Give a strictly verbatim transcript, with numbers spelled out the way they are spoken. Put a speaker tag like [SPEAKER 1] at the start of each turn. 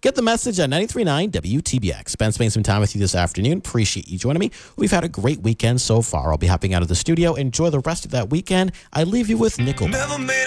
[SPEAKER 1] Get the message at ninety-three point nine W T B X. Ben spending some time with you this afternoon. Appreciate you joining me. We've had a great weekend so far. I'll be hopping out of the studio. Enjoy the rest of that weekend. I leave you with Nickelback.